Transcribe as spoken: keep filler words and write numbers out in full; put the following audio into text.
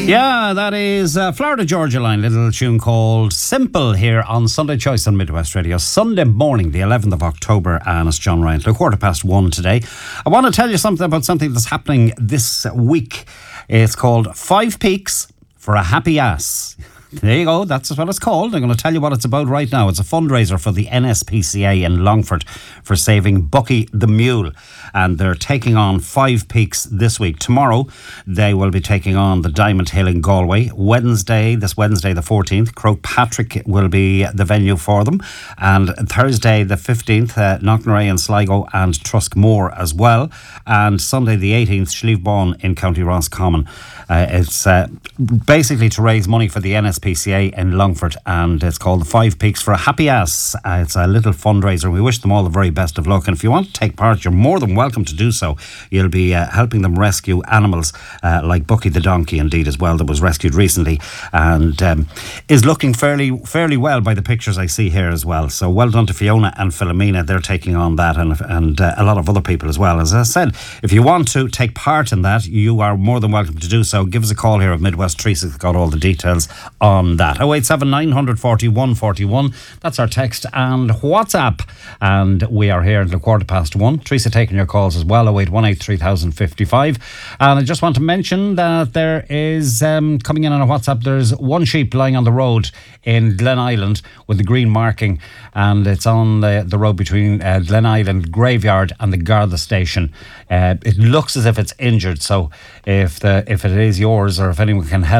Yeah, that is uh, Florida Georgia Line, little tune called Simple here on Sunday Choice on Midwest Radio. Sunday morning, the eleventh of October, and it's John Ryan. A quarter past one today. I want to tell you something about something that's happening this week. It's called Five Peaks for a Happy Ass. There you go, that's what it's called. I'm going to tell you what it's about right now. It's a fundraiser for the N S P C A in Longford for saving Bucky the Mule. And they're taking on Five Peaks this week. Tomorrow, they will be taking on the Diamond Hill in Galway. Wednesday, this Wednesday the fourteenth, Croagh Patrick will be the venue for them. And Thursday the fifteenth, uh, Knocknarea and Sligo and Truskmore as well. And Sunday the eighteenth, Slievebone in County Roscommon. Uh, it's uh, basically to raise money for the N S P C A in Longford, and it's called the Five Peaks for a Happy Ass. Uh, it's a little fundraiser. We wish them all the very best of luck, and if you want to take part, you're more than welcome to do so. You'll be uh, helping them rescue animals uh, like Bucky the donkey, indeed, as well, that was rescued recently and um, is looking fairly fairly well by the pictures I see here as well. So well done to Fiona and Philomena. They're taking on that, and, and uh, a lot of other people as well. As I said, if you want to take part in that, you are more than welcome to do so. Give us a call here at Midwest. Teresa's got all the details on that. oh eight seven nine four one four one. That's our text and WhatsApp. And we are here until quarter past one. Teresa taking your calls as well. oh eight one eight three thousand fifty-five. And I just want to mention that there is, um, coming in on a WhatsApp, there's one sheep lying on the road in Glen Island with the green marking, and it's on the, the road between uh, Glen Island Graveyard and the Garda station. Uh, it looks as if it's injured, so if the if it is yours or if anyone can help,